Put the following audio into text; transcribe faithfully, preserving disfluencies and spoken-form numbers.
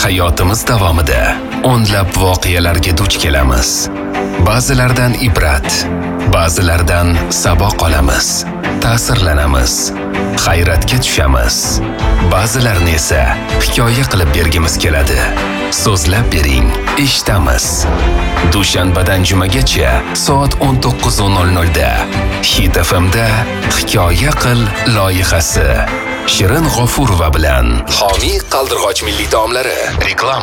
Hayotimiz davomida o'nlab voqealarga duch kelamiz. Ba'zilaridan ibrat, ba'zilaridan saboq olamiz, ta'sirlanamiz, hayratga tushamiz. Ba'zilarini esa hikoya qilib bergimiz keladi. So'zlab bering, eshitamiz. Dushanbadan jumagacha soat o'n to'qqiz nol nol da Hit F M da Hikoya qil loyihasi Shirin G'ofurova bilan Homiy qaldirg'och milliy taomlari reklama